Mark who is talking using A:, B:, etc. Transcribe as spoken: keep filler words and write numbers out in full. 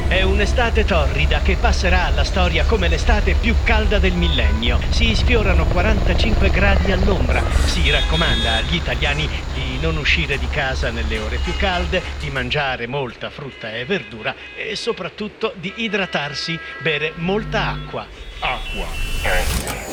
A: È un'estate torrida che passerà alla storia come l'estate più calda del millennio. Si sfiorano quarantacinque gradi all'ombra. Si raccomanda agli italiani di non uscire di casa nelle ore più calde, di mangiare molta frutta e verdura e soprattutto di idratarsi, bere molta acqua. Acqua.